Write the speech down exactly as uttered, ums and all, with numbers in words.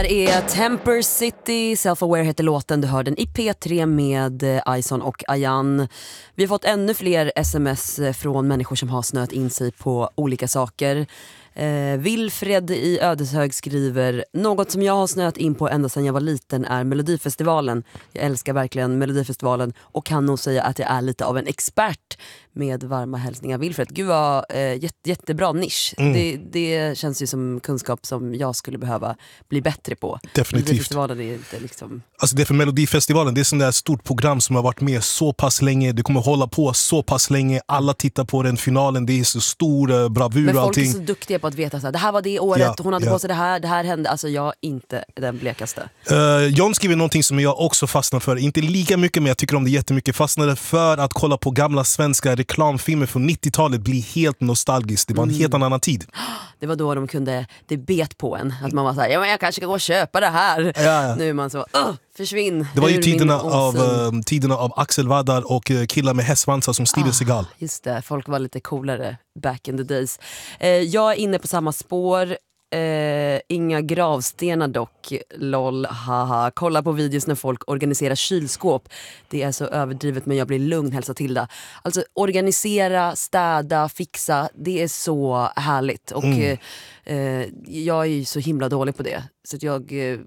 Det är Temper City, Self-Aware heter låten. Du hör den i P tre med Ison och Ayan. Vi har fått ännu fler sms från människor som har snöat in sig på olika saker. Eh, Wilfred i Ödeshög skriver: något som jag har snöat in på ända sedan jag var liten är Melodifestivalen. Jag älskar verkligen Melodifestivalen och kan nog säga att jag är lite av en expert. Med varma hälsningar Wilfred. Gud vad eh, jätte, jättebra nisch. Mm. Det, det känns ju som kunskap som jag skulle behöva bli bättre på. Definitivt. Melodifestivalen är inte liksom... Alltså det är för Melodifestivalen, det är sånt där stort program som har varit med så pass länge. Det kommer hålla på så pass länge. Alla tittar på den finalen. Det är så stor uh, bravur. Men folk allting. är så duktiga på att veta så här, det här var det året, ja, hon hade ja. på sig det här, det här hände. Alltså jag är inte den blekaste. Uh, John skriver någonting som jag också fastnar för. Inte lika mycket, men jag tycker om det jättemycket. Fastnade för att kolla på gamla svenska reklamfilmer från nittiotalet blir helt nostalgiskt. Det var en mm. helt annan tid. Det var då de kunde, det bet på en. Att man var såhär, ja men jag kanske ska gå och köpa det här. Ja, ja. Nu är man så, uh, försvinn. Det var ju tiderna av, uh, tiderna av Axel Waddar och uh, killar med hästsvansar som Steven ah, Seagal. Just det, folk var lite coolare back in the days. Eh, jag är inne på samma spår. Eh, inga gravstenar dock, lol, haha. Kolla på videos när folk organiserar kylskåp. Det är så överdrivet men jag blir lugn, hälsa Tilda. Alltså organisera, städa, fixa. Det är så härligt. Och mm. eh, jag är ju så himla dålig på det. Så att jag eh,